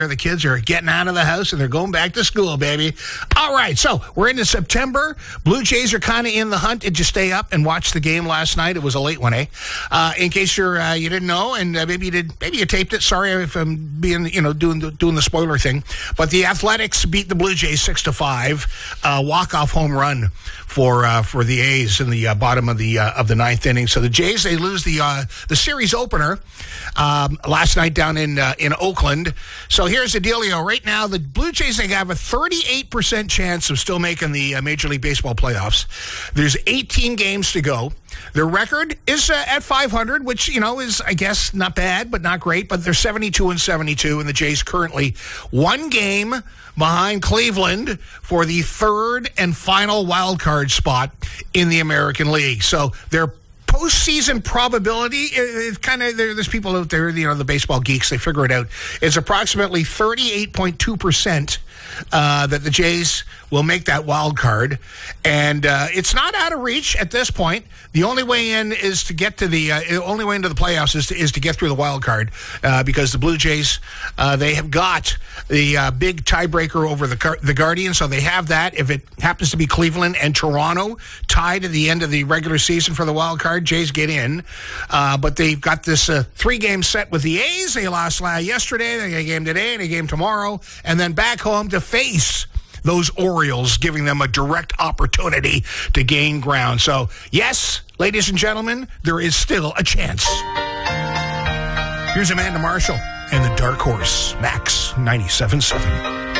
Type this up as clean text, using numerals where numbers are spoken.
The kids are getting out of the house and they're going back to school, baby. All right, so we're into September. Blue Jays are kind of in the hunt. Did you stay up and watch the game last night? It was a late one, eh? In case you didn't know, and maybe you did, maybe you taped it. Sorry if I'm being, doing the spoiler thing. But the Athletics beat the Blue Jays 6-5, walk-off home run for the A's in the bottom of the ninth inning. So the Jays, they lose the series opener last night down in Oakland. So here's the dealio. Right now, the Blue Jays, they have a 38% chance of still making the Major League Baseball playoffs. There's 18 games to go. Their record is at 500, which, is, I guess, not bad, but not great. But they're 72-72, and the Jays currently one game behind Cleveland for the third and final wild card spot in the American League. So their postseason probability, it's kind of, there's people out there, the baseball geeks, they figure it out. It's approximately 38.2% that the Jays will make that wild card. And it's not out of reach at this point. The only way in is to get to only way into the playoffs is to get through the wild card because the Blue Jays, they have got the big tiebreaker over the Guardians, so they have that. If it happens to be Cleveland and Toronto tied at the end of the regular season for the wild card, Jays get in. But they've got this 3-game set with the A's. They lost yesterday, they got a game today, and a game tomorrow, and then back home to face those Orioles, giving them a direct opportunity to gain ground. So, yes, ladies and gentlemen, there is still a chance. Here's Amanda Marshall and the Dark Horse, Max 97.7.